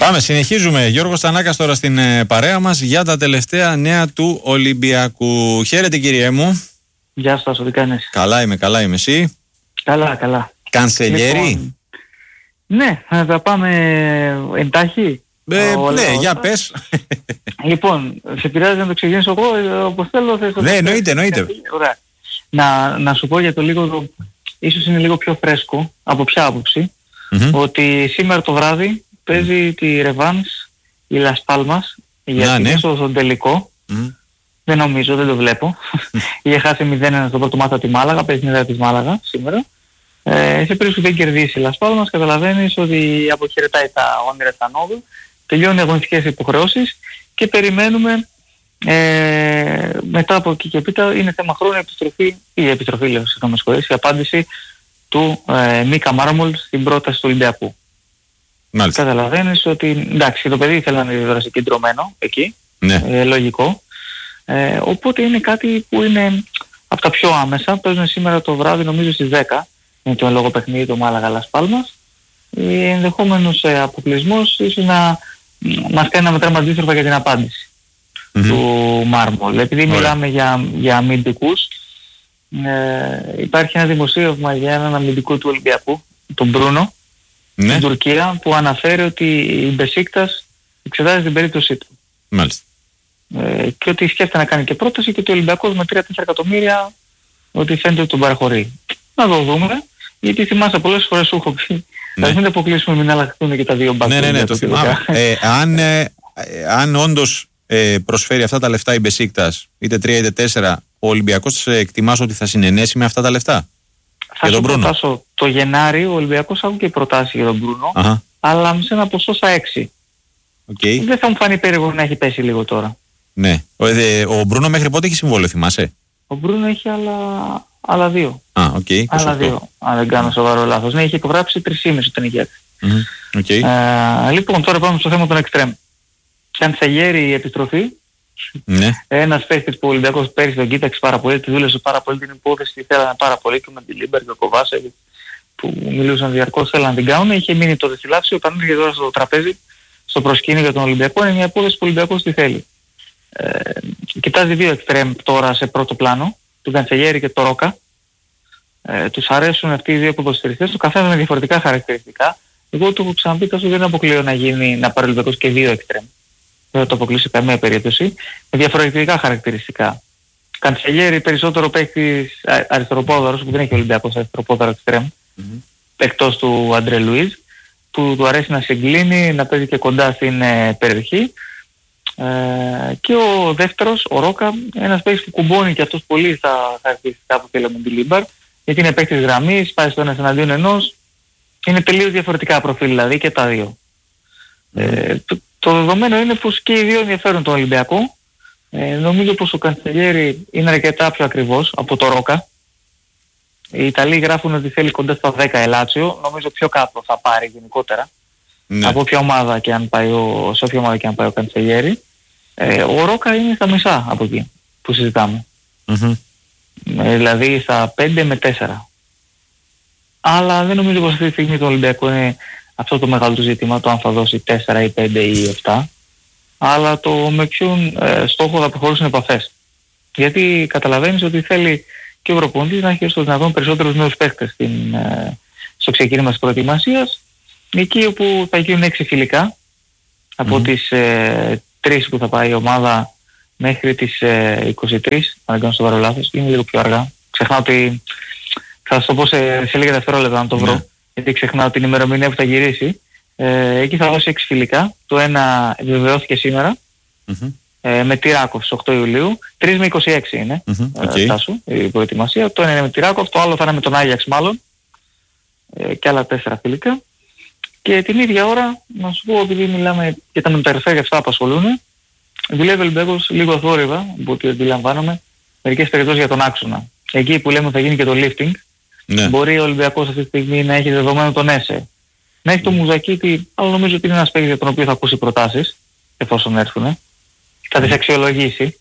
Πάμε, συνεχίζουμε. Γιώργος Τανάκας τώρα στην παρέα μας για τα τελευταία νέα του Ολυμπιακού. Χαίρετε κύριε μου. Γεια σας, τι κάνεις? Καλά είμαι, εσύ? Καλά. Κανσελιέρη? Λοιπόν, ναι, θα πάμε εντάχει. Ναι, για πες. Λοιπόν, σε πειράζει να το ξεκινήσω εγώ, όπως θέλω. Ναι, εννοείται. Ωραία. Να σου πω για το λίγο, ίσως είναι λίγο πιο φρέσκο, από ποια άποψη, ότι σήμερα το βράδυ παίζει τη Ρεβάνς η Λας Πάλμας για την είσοδο στον τελικό. Δεν νομίζω, δεν το βλέπω. Είχε χάσει 0-1 στο πρώτο μάτι τη Μάλαγα, παίζει την έδρα της Μάλαγα σήμερα. Σε περίπτωση που δεν κερδίσει η Λας Πάλμας, καταλαβαίνεις ότι αποχαιρετάει τα όνειρα τα Νόβου, τελειώνει αγωνιστικές υποχρεώσεις και περιμένουμε μετά από εκεί και πίτα, είναι θέμα χρόνου η απάντηση του Μίκα Μάρμολ στην πρόταση του Ολυμπιακού. Μάλιστα. Καταλαβαίνεις ότι εντάξει, το παιδί ήθελε να είναι συγκεντρωμένο εκεί, ναι. Λογικό. Οπότε είναι κάτι που είναι από τα πιο άμεσα. Παίζουν σήμερα το βράδυ, νομίζω στις 10, είναι το λόγο παιχνίδι του Μάλαγα Λας Πάλμας. Ενδεχόμενος αποκλεισμός ίσως να μας κάνει να μετράμε αντίστροφα για την απάντηση του Μάρμολ. Επειδή μιλάμε για αμυντικούς, υπάρχει ένα δημοσίευμα για έναν αμυντικό του Ολυμπιακού, τον Μπρούνο, στην Τουρκία, που αναφέρει ότι η Μπεσίκτας εξετάζει την περίπτωσή του. Μάλιστα. Και ότι σκέφτεται να κάνει και πρόταση και ότι ο Ολυμπιακός με 3-4 εκατομμύρια ότι φαίνεται ότι τον παραχωρεί. Να το δούμε, γιατί θυμάσαι πολλές φορές σου έχω πει, ας μην αποκλείσουμε, μην αλλάχθούν και τα δύο μπακ. Ναι, το θυμάμαι. Αν όντως προσφέρει αυτά τα λεφτά η Μπεσίκτας, είτε 3 είτε 4, ο Ολυμπιακός εκτιμάς ότι θα συνενέσει με αυτά τα λεφτά? Θα σου προτάσω, το Γενάρη ο Ολυμπιακός άκουγε προτάσεις για τον Μπρούνο, αλλά σε ένα ποσό στα 6. Δεν θα μου φανεί περίεργο να έχει πέσει λίγο τώρα. Ναι. Ο Μπρούνο μέχρι πότε έχει συμβόλαιο, θυμάσαι? Ο Μπρούνο έχει άλλα 2. Άλλα 2, αν δεν κάνω σοβαρό λάθος. Ναι, είχε υπογράψει 3,5 όταν είχε έρθει. Λοιπόν, τώρα πάμε στο θέμα των εξτρέμ. Καντσελιέρη η επιστροφή. Ένας παίκτης που ο Ολυμπιακός πέρυσι τον κοίταξε πάρα πολύ, τη δούλεψε πάρα πολύ την υπόθεση, τη θέλανε πάρα πολύ, και με την Λίμπερ και ο Κοβάσεβιτ που μιλούσαν διαρκώς, θέλανε να την κάνουν. Είχε μείνει το δεσιλάψιο, όταν ήρθε τώρα στο τραπέζι, στο προσκήνιο για τον Ολυμπιακό, είναι μια υπόθεση που ο Ολυμπιακός τη θέλει. Κοιτάζει 2 εξτρέμ τώρα σε πρώτο πλάνο, τον Καντσελιέρη και τον Ρόκα. Τους αρέσουν αυτοί οι δύο ποδοσφαιριστές, το καθένα με διαφορετικά χαρακτηριστικά. Εγώ του έχω ξαναπεί, τόσο δεν αποκλείω να πάρει ο Ολυμπιακός και 2 εξτρέμ. Δεν θα το αποκλείσει σε καμία περίπτωση. Με διαφορετικά χαρακτηριστικά. Καντσελιέρη περισσότερο παίκτης αριστεροπόδαρος, που δεν έχει ο Ολυμπιακός αριστεροπόδαρο εξτρέμ, εκτός του Αντρέ Λουίζ, που του αρέσει να συγκλίνει, να παίζει και κοντά στην περιοχή. Και ο δεύτερος, ο Ρόκα, ένας παίκτης που κουμπώνει και αυτός πολύ στα χαρακτηριστικά που θέλαμε με τη Λίμπαρ, γιατί είναι παίκτης γραμμής, πάει στο ένας εναντίον ενός, είναι τελείως διαφορετικά προφίλ δηλαδή και τα δύο. Το δεδομένο είναι πως και οι δύο ενδιαφέρουν τον Ολυμπιακό. Νομίζω πως ο Καντσελιέρη είναι αρκετά πιο ακριβώς από το Ρόκα. Οι Ιταλοί γράφουν ότι θέλει κοντά στα 10 ελάτσιο, νομίζω πιο κάτω θα πάρει γενικότερα. Από όποια ομάδα και αν πάει σε όποια ομάδα και αν πάει ο Καντσελιέρη. Ο Ρόκα είναι στα μισά από εκεί που συζητάμε. Δηλαδή στα 5 με 4. Αλλά δεν νομίζω πως αυτή τη στιγμή το Ολυμπιακό είναι αυτό το μεγάλο του ζήτημα, το αν θα δώσει 4 ή 5 ή 7. Αλλά το με ποιον στόχο θα προχωρήσουν επαφές. Γιατί καταλαβαίνεις ότι θέλει και ο προπονητής να έχει στο δυνατόν περισσότερους νέους παίκτες στο ξεκίνημα της προετοιμασίας, εκεί όπου θα γίνουν 6 φιλικά από τις 3 που θα πάει η ομάδα μέχρι τις 23, αν δεν κάνω σοβαρό λάθος, είναι λίγο πιο αργά. Ξεχνάω ότι θα σας το πω σε λίγα δευτερόλεπτα να το βρω, γιατί ξεχνάω την ημερομηνία που θα γυρίσει. Εκεί θα δώσει 6 φιλικά, το ένα επιβεβαιώθηκε σήμερα, με Τυράκοφ στις 8 Ιουλίου, 3 με 26 είναι Στάσου, η προετοιμασία, το ένα είναι με Τυράκοφ, το άλλο θα είναι με τον Άγιαξ μάλλον, και άλλα 4 φιλικά. Και την ίδια ώρα, να σου πω, επειδή μιλάμε και τα μεταγραφές αυτά απασχολούν, δουλεύει ο Ολυμπιακός λίγο θόρυβα, από ό,τι αντιλαμβάνομαι, μερικές περιπτώσεις για τον άξονα. Εκεί που λέμε θα γίνει και το lifting, μπορεί ο Ολυμπιακός αυτή τη στιγμή να έχει δεδομένο τον ΕΣΕ. Να έχει το Μουζακίτη, αλλά νομίζω ότι είναι ένας παίκτης για τον οποίο θα ακούσει προτάσεις, εφόσον έρθουν. Θα τις αξιολογήσει.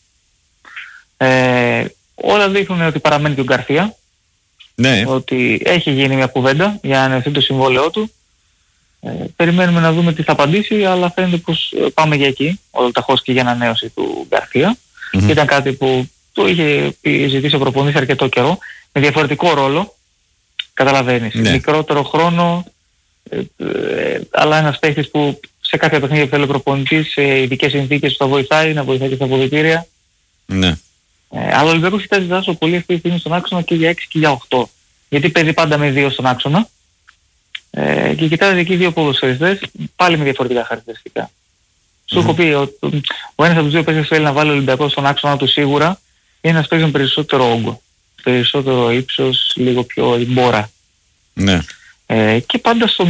Όλα δείχνουν ότι παραμένει και ο Γκαρθία. Ότι έχει γίνει μια κουβέντα για να ανεβεί το συμβόλαιό του. Περιμένουμε να δούμε τι θα απαντήσει, αλλά φαίνεται πως πάμε για εκεί. Ο Λταχόσκι για ανανέωση του Γκαρθία. Ήταν κάτι που το είχε ζητήσει ο προπονητής αρκετό καιρό, με διαφορετικό ρόλο. Καταλαβαίνεις. Ναι. Μικρότερο χρόνο, αλλά ένας παίκτης που σε κάποια παιχνίδια που θέλει ο προπονητής, σε ειδικές συνθήκες που θα βοηθάει, να βοηθάει και στα αποδυτήρια. Ναι. Αλλά ο Ολυμπιακός κοιτάζει δάσο πολύ αυτή τη στιγμή στον άξονα και για 6 και για 8. Γιατί παίζει πάντα με 2 στον άξονα. Και κοιτάζει εκεί 2 ποδοσφαιριστές, πάλι με διαφορετικά χαρακτηριστικά. Σου έχω πει ότι ο ένας από τους 2 παίκτες θέλει να βάλει ο Ολυμπιακός στον άξονα του σίγουρα, είναι ένας παίκτης με περισσότερο όγκο, περισσότερο ύψος, λίγο πιο μπόρα. Ναι. Και πάντα στο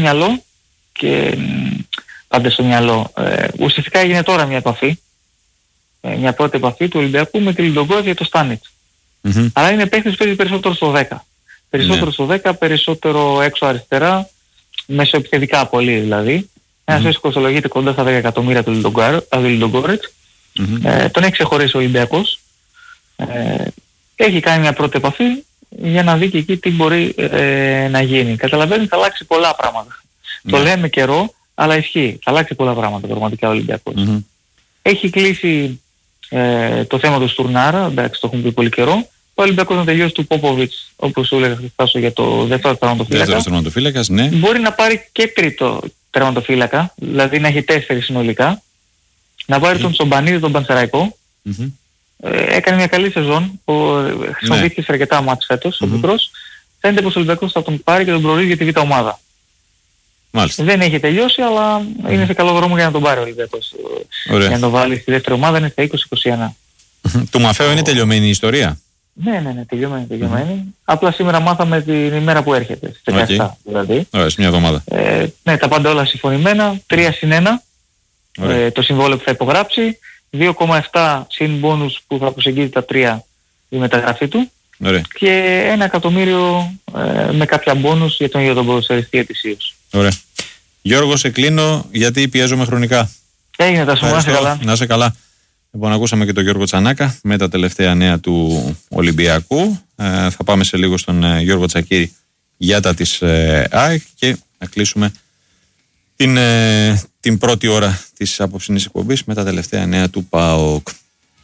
μυαλό, ουσιαστικά έγινε τώρα μια επαφή, μια πρώτη επαφή του Ολυμπιακού με τη Λουντογκόρετς για το Στάνιτς. Αλλά είναι παίκτης που παίζει περισσότερο στο 10. Περισσότερο στο 10, περισσότερο έξω αριστερά, μεσοεπιθετικά πολύ δηλαδή. Ένας παίκτης που κοστολογείται κοντά στα 10 εκατομμύρια του Λουντογκόρετς. Τον έχει ξεχωρίσει ο Ολυμπιακός. Έχει κάνει μια πρώτη επαφή για να δει και εκεί τι μπορεί να γίνει. Καταλαβαίνει, θα αλλάξει πολλά πράγματα. Το λέμε καιρό, αλλά ισχύει. Θα αλλάξει πολλά πράγματα πραγματικά ο Ολυμπιακός. Έχει κλείσει το θέμα του Στουρνάρα, εντάξει, το έχουμε πει πολύ καιρό. Ο Ολυμπιακός να τελειώσει του Πόποβιτς, όπως σου έλεγα χθες για το δεύτερο τερματοφύλακα. Ναι. Μπορεί να πάρει και τρίτο τερματοφύλακα, δηλαδή να έχει 4 συνολικά. Να πάρει τον Τσομπανίδη, τον Πανσεραϊκό. Έκανε μια καλή σεζόν που χρησιμοποιήθηκε σε αρκετά μάτς φέτος ο μικρός. Φαίνεται πως ο Ολυμπιακός θα τον πάρει και τον προορίζει για τη β' ομάδα. Μάλιστα. Δεν έχει τελειώσει, αλλά είναι σε καλό δρόμο για να τον πάρει ο Ολυμπιακός. Για να τον βάλει στη δεύτερη ομάδα, είναι στα 20-21. Του Μαφέο είναι τελειωμένη η ιστορία. Ναι, τελειωμένη. Απλά σήμερα μάθαμε την ημέρα που έρχεται, στις 17 δηλαδή. Ωραία, σε μια εβδομάδα. Ναι, τα πάντα όλα συμφωνημένα, 3+1, το συμβόλαιο που θα υπογράψει, 2,7 συν μπόνους που θα προσεγγίζει τα 3 η μεταγραφή του. Ωραία. Και 1 εκατομμύριο με κάποια μπόνους για τον ίδιο τον ποδοσφαιριστή ετησίως. Ωραία. Γιώργο, σε κλείνω γιατί πιέζομαι χρονικά. Έγινε, τα σου, να είσαι καλά. Να είσαι καλά. Λοιπόν, ακούσαμε και τον Γιώργο Τσανάκα με τα τελευταία νέα του Ολυμπιακού. Θα πάμε σε λίγο στον Γιώργο Τσακίρη για τα της ΑΕΚ και να κλείσουμε την πρώτη ώρα της απόψινής εκπομπής με τα τελευταία νέα του ΠΑΟΚ.